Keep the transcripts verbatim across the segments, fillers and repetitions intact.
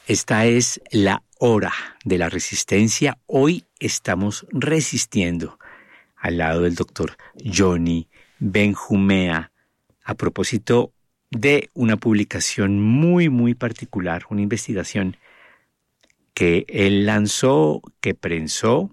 Esta es la hora de la resistencia. Hoy estamos resistiendo al lado del doctor Johnny Benjumea a propósito de una publicación muy, muy particular, una investigación que él lanzó, que prensó,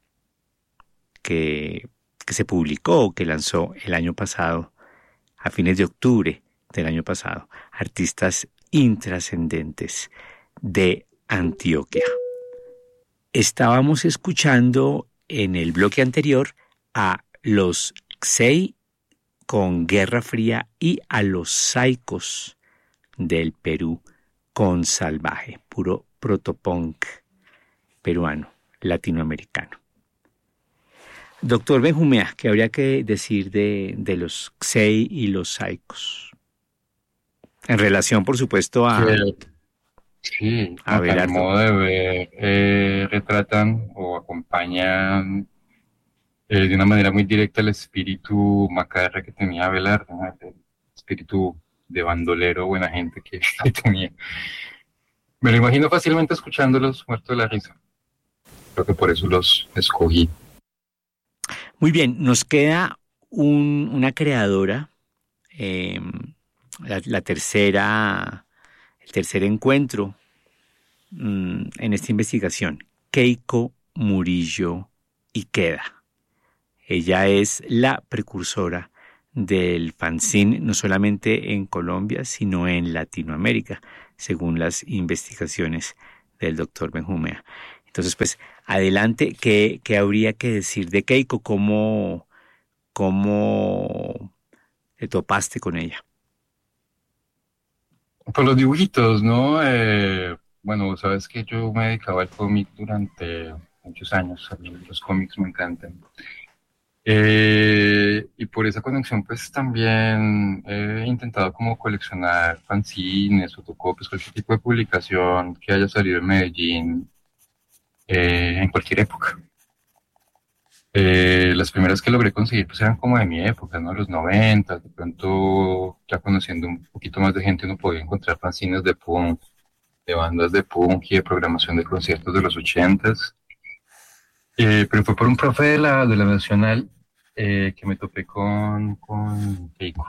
que, que se publicó, que lanzó el año pasado, a fines de octubre del año pasado, Artistas Intrascendentes de Antioquia. Estábamos escuchando en el bloque anterior a los Xey con Guerra Fría y a los Saicos del Perú con Salvaje, puro protopunk peruano, latinoamericano. Doctor Benjumea, ¿qué habría que decir de, de los Xey y los Saicos? En relación, por supuesto, a... Que sí, A como que a mi Abelardo. modo de ver, eh, retratan o acompañan eh, de una manera muy directa el espíritu macarra que tenía Abelardo, ¿no? El espíritu de bandolero, buena gente que, que tenía. Me lo imagino fácilmente escuchándolos muerto de la risa. Creo que por eso los escogí. Muy bien, nos queda un, una creadora, eh, la, la tercera, el tercer encuentro mmm, en esta investigación, Keiko Murillo Ikeda. Ella es la precursora del fanzine, no solamente en Colombia, sino en Latinoamérica, según las investigaciones del doctor Benjumea. Entonces, pues, adelante, ¿qué, qué habría que decir de Keiko? ¿Cómo, cómo te topaste con ella? Por los dibujitos, ¿no? Eh, bueno, sabes que yo me dedicaba al cómic durante muchos años. A mí los cómics me encantan. Eh, y por esa conexión, pues también he intentado como coleccionar fanzines, fotocopias, cualquier tipo de publicación que haya salido en Medellín eh, en cualquier época. Eh, las primeras que logré conseguir pues eran como de mi época, ¿no? Los noventa, de pronto ya conociendo un poquito más de gente uno podía encontrar fanzines de punk, de bandas de punk y de programación de conciertos de los ochentas. Eh, pero fue por un profe de la, de la Nacional eh, que me topé con, con Keiko,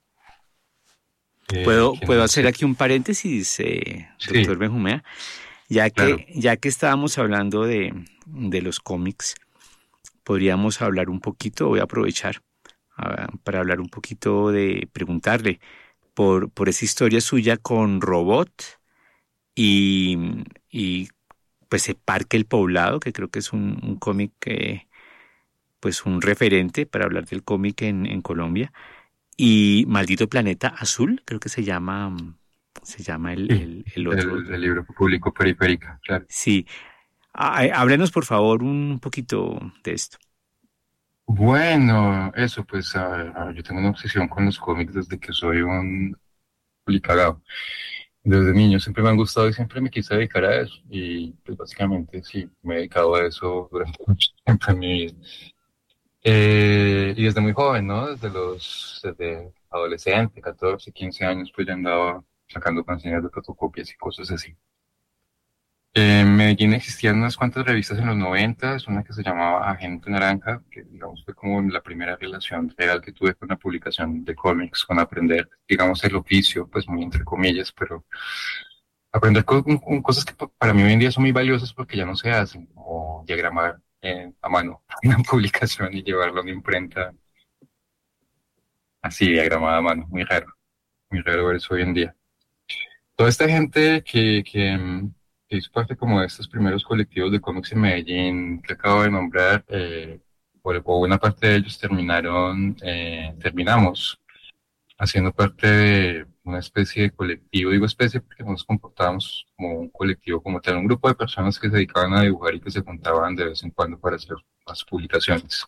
eh, ¿Puedo, puedo quien hacer se... aquí un paréntesis, eh, Sí, doctor Benjumea? Ya claro. que, ya que estábamos hablando de, de los cómics, podríamos hablar un poquito, voy a aprovechar ah, para hablar un poquito de preguntarle por, por esa historia suya con Robot y, y pues el Parque El Poblado, que creo que es un, un cómic, eh, pues un referente para hablar del cómic en, en Colombia, y Maldito Planeta Azul, creo que se llama, mm, se llama el, Sí, el, el otro. el, el libro que publicó Periférica, claro. Sí, ah, háblenos por favor un poquito de esto. Bueno, eso, pues a ver, a ver, yo tengo una obsesión con los cómics desde que soy un culicagao. Desde niño siempre me han gustado y siempre me quise dedicar a eso. Y pues básicamente sí, me he dedicado a eso durante mucho tiempo en mi vida. Eh, y desde muy joven, ¿no? Desde los, desde adolescente, catorce, quince años, pues ya andaba sacando canciones de fotocopias y cosas así. En Medellín existían unas cuantas revistas en los noventas, una que se llamaba Agente Naranja, que digamos fue como la primera relación real que tuve con la publicación de cómics, con aprender, digamos, el oficio, pues muy entre comillas, pero aprender co- con cosas que pa- para mí hoy en día son muy valiosas porque ya no se hacen, o diagramar eh, a mano una publicación y llevarlo a una imprenta así, diagramada a mano, muy raro, muy raro ver eso hoy en día. Toda esta gente que, que, mm, que hizo parte como de estos primeros colectivos de cómics en Medellín que acabo de nombrar, eh, o, o buena parte de ellos terminaron, eh, terminamos haciendo parte de una especie de colectivo, digo especie porque nos comportábamos como un colectivo como tal, un grupo de personas que se dedicaban a dibujar y que se juntaban de vez en cuando para hacer las publicaciones.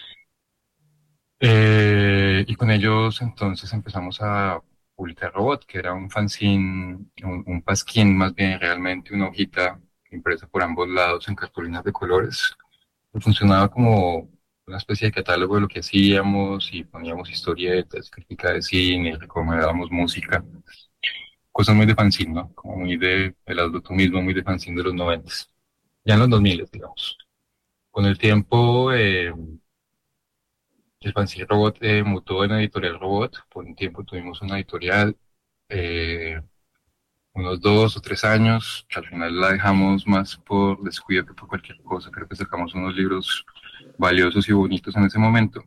Eh, y con ellos entonces empezamos a publicar Robot, que era un fanzine, un, un pasquín más bien realmente, una hojita impresa por ambos lados en cartulinas de colores. Y funcionaba como una especie de catálogo de lo que hacíamos y poníamos historietas, crítica de cine, recomendábamos música. cosas muy de fanzine, ¿no? Como muy de, el hazlo tú mismo, muy de fanzine de los noventas. Ya en los dos mil, digamos. Con el tiempo, eh, el fanzine Robot eh, mutó en Editorial Robot. Por un tiempo tuvimos una editorial, eh, unos dos o tres años, que al final la dejamos más por descuido que por cualquier cosa. Creo que sacamos unos libros valiosos y bonitos en ese momento.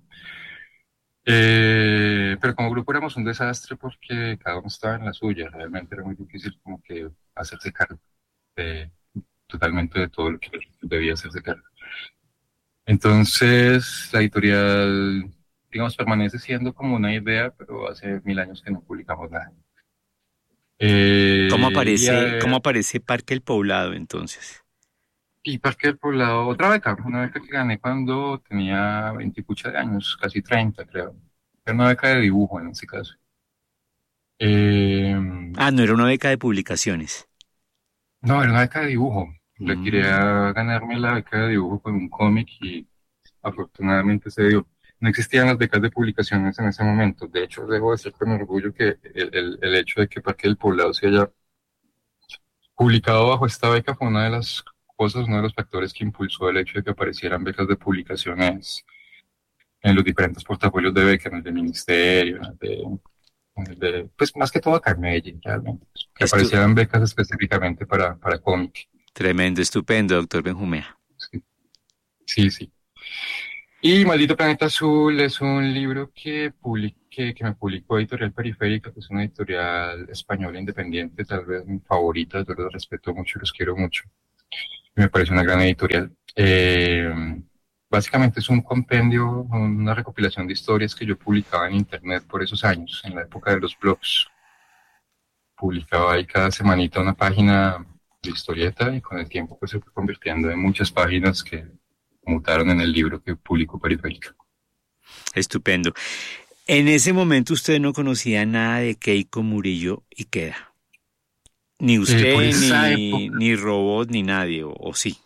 Eh, pero como grupo éramos un desastre porque cada uno estaba en la suya. Realmente era muy difícil como que hacerse cargo de, totalmente de todo lo que debía hacerse cargo. Entonces, la editorial, digamos, permanece siendo como una idea, pero hace mil años que no publicamos nada. ¿Cómo Eh, y, aparece, cómo eh, aparece Parque El Poblado entonces? y Parque del Poblado, otra beca, una beca que gané cuando tenía veinte de años, casi treinta creo. Era una beca de dibujo en ese caso. Eh, Ah, no era una beca de publicaciones. no, era una beca de dibujo. Le Mm. quería ganarme la beca de dibujo con un cómic y afortunadamente se dio. No existían las becas de publicaciones en ese momento. De hecho, debo decir con orgullo que el, el, el hecho de que Parque del Poblado se haya publicado bajo esta beca fue una de las cosas, uno de los factores que impulsó el hecho de que aparecieran becas de publicaciones en los diferentes portafolios de becas, en el de ministerio, en el de, en el de pues más que todo acá en Medellín, realmente. Que Estu- aparecieran becas específicamente para, para cómic. Tremendo, estupendo, doctor Benjumea. Sí, sí. Sí. Y Maldito Planeta Azul es un libro que, publiqué, que me publicó Editorial Periférica, que es una editorial española independiente, tal vez mi favorita, yo los respeto mucho y los quiero mucho. Me parece una gran editorial. Eh, básicamente es un compendio, una recopilación de historias que yo publicaba en internet por esos años, en la época de los blogs. Publicaba ahí cada semanita una página de historieta y con el tiempo pues se fue convirtiendo en muchas páginas que mutaron en el libro que publicó Periférica. Estupendo. En ese momento usted no conocía nada de Keiko Murillo Ikeda. Ni Eh, por usted, esa ni, época, ni Robot, ni nadie, o, o sí.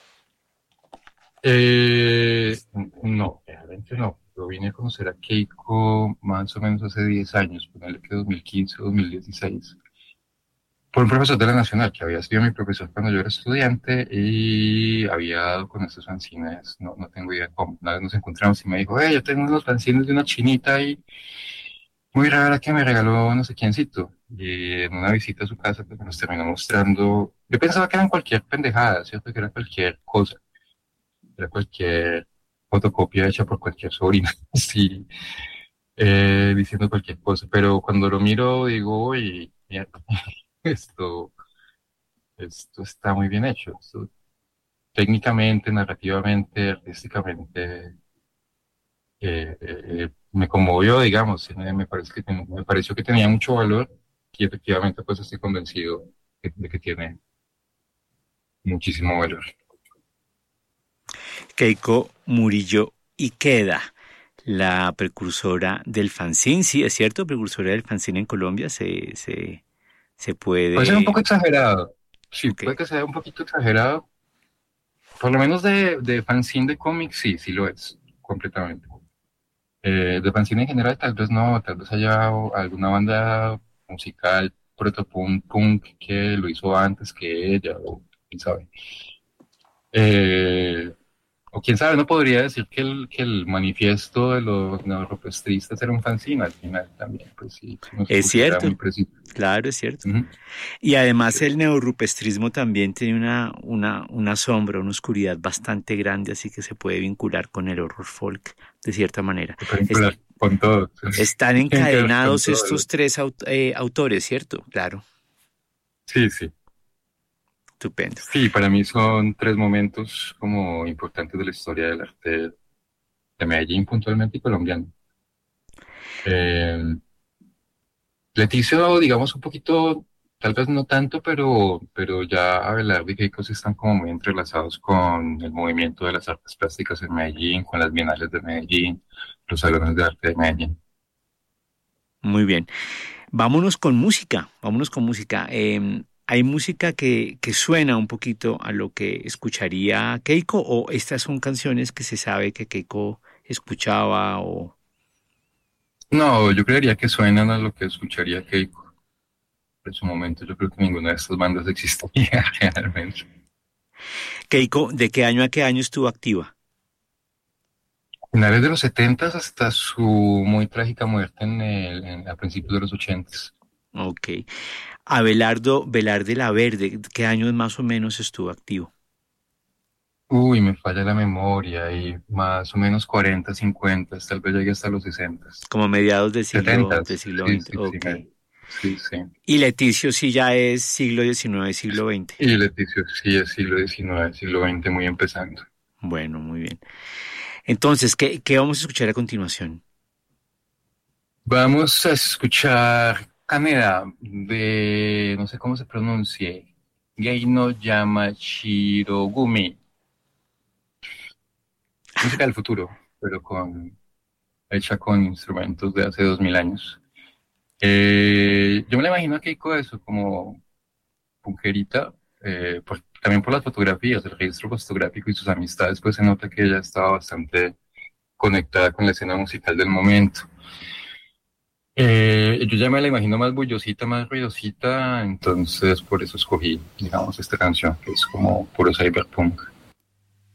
eh, no, realmente no. Yo vine a conocer a Keiko más o menos hace diez años, ponerle que dos mil quince, dos mil dieciséis, por un profesor de la Nacional, que había sido mi profesor cuando yo era estudiante y había dado con estos fanzines, no, no tengo idea cómo. Una vez nos encontramos y me dijo, hey, yo tengo unos fanzines de una chinita ahí, muy rara que me regaló no sé quiéncito. Y en una visita a su casa, pues me los terminó mostrando. Yo pensaba que eran cualquier pendejada, ¿cierto? Que era cualquier cosa. Era cualquier fotocopia hecha por cualquier sobrina, sí, eh, diciendo cualquier cosa, pero cuando lo miro digo, uy, mierda, esto, esto está muy bien hecho, esto, técnicamente, narrativamente, artísticamente, eh, eh, me conmovió, digamos, me, me parece que ten- me pareció que tenía mucho valor y efectivamente pues estoy convencido de, de que tiene muchísimo valor. Keiko Murillo Ikeda, la precursora del fanzine, sí, es cierto, precursora del fanzine en Colombia, se, se, se Puede ser un poco puede, exagerado, sí, ok. puede que sea un poquito exagerado. Por lo menos de, de fanzine de cómics, sí, sí lo es, completamente. Eh, de fanzine en general, tal vez no, tal vez haya o- alguna banda musical, protopunk, punk, que lo hizo antes que ella, o quién sabe. Eh, o quién sabe, no podría decir que el, que el manifiesto de los neorrupestristas era un fanzine al final también, pues sí, si no se Es pusiera cierto, muy preciso. claro, es cierto. Ujú, Y además sí. el neorrupestrismo también tiene una, una, una sombra, una oscuridad bastante grande, así que se puede vincular con el horror folk de cierta manera. Se pueden Es- colar con todo, están tienen que ver con encadenados todo. estos tres aut- eh, autores, ¿cierto? Claro, Sí, sí. estupendo. Sí, para mí son tres momentos como importantes de la historia del arte de Medellín puntualmente y colombiano. Eh, Leticio, digamos un poquito, tal vez no tanto, pero, pero ya Abelardo y Keiko sí están como muy entrelazados con el movimiento de las artes plásticas en Medellín, con las bienales de Medellín, los salones de arte de Medellín. Muy bien. Vámonos con música, vámonos con música. Eh, ¿hay música que, que suena un poquito a lo que escucharía Keiko o estas son canciones que se sabe que Keiko escuchaba o... No, yo creería que suenan a lo que escucharía Keiko. en su momento yo creo que ninguna de estas bandas existía realmente. Keiko, ¿de qué año a qué año estuvo activa? Finales de los setentas hasta su muy trágica muerte en el, en, a principios de los ochentas. Ok. Abelardo Velarde La Verde, ¿qué años más o menos estuvo activo? Uy, me falla la memoria y más o menos cuarenta, cincuenta, tal vez llegue hasta los sesenta. Como mediados del siglo, setenta, del siglo sí, veinte. sí, sí, Ok. me- sí, sí. Y Leticio sí ya es siglo diecinueve, siglo veinte. Y Leticia sí es siglo diecinueve, siglo veinte muy empezando. Bueno, muy bien. Entonces, ¿qué, qué vamos a escuchar a continuación? Vamos a escuchar Caneda de, no sé cómo se pronuncie, Gei no Yamashirogumi, música del futuro, pero con, hecha con instrumentos de hace dos mil años. Eh, yo me la imagino a Keiko eso, como punkerita, eh, por- también por las fotografías, el registro fotográfico y sus amistades, pues se nota que ella estaba bastante conectada con la escena musical del momento. Eh, yo ya me la imagino más bullosita, más ruidosita, entonces por eso escogí, digamos, esta canción, que es como puro cyberpunk.